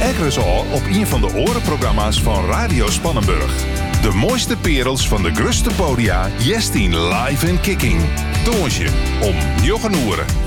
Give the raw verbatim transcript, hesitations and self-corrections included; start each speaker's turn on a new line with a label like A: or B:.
A: Ekkeres al op een van de orenprogramma's van Radio Spannenburg. De mooiste perels van de gruste podia, jestien live en kicking. Toonsje om njoggenoeren.